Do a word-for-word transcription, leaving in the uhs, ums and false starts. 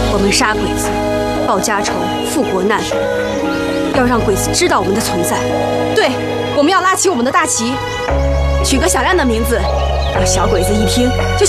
我们杀鬼子，报家仇，复国难，要让鬼子知道我们的存在。对，我们要拉起我们的大旗，取个响亮的名字，让小鬼子一听就。